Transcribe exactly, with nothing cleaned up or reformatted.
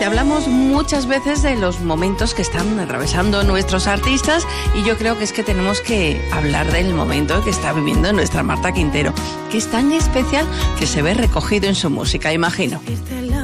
Te hablamos muchas veces de los momentos que están atravesando nuestros artistas y yo creo que es que tenemos que hablar del momento que está viviendo nuestra Marta Quintero, que es tan especial que se ve recogido en su música, imagino.